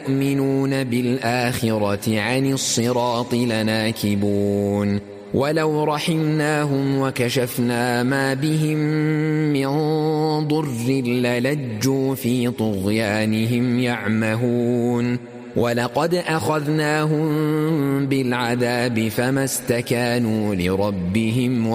يؤمنون بالآخرة عن الصراط لناكبون ولو رحمناهم وكشفنا ما بهم من ضر للجوا في طغيانهم يعمهون ولقد أخذناهم بالعذاب فما استكانوا لربهم